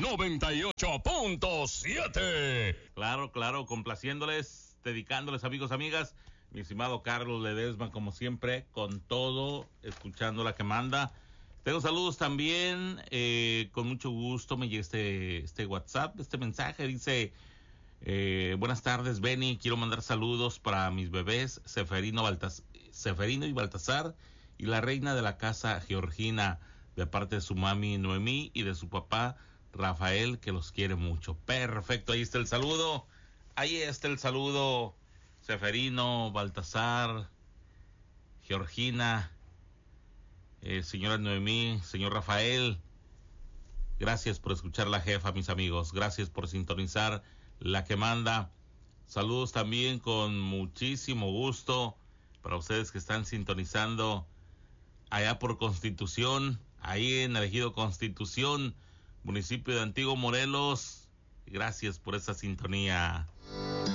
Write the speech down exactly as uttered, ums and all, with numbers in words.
noventa y ocho punto siete. Claro, claro, complaciéndoles, dedicándoles, amigos, amigas. Mi estimado Carlos Ledesma, como siempre, con todo, escuchando la que manda. Tengo saludos también, eh, con mucho gusto me llega este, este WhatsApp, este mensaje, dice, eh, buenas tardes, Benny, quiero mandar saludos para mis bebés, Seferino, Baltas- Seferino y Baltasar, y la reina de la casa, Georgina, de parte de su mami Noemí y de su papá, Rafael, que los quiere mucho. Perfecto, ahí está el saludo, ahí está el saludo, Seferino, Baltasar, Georgina, Eh, señora Noemí, señor Rafael, gracias por escuchar la jefa, mis amigos, gracias por sintonizar la que manda. Saludos también con muchísimo gusto para ustedes que están sintonizando allá por Constitución, ahí en el ejido Constitución, municipio de Antiguo Morelos. Gracias por esa sintonía.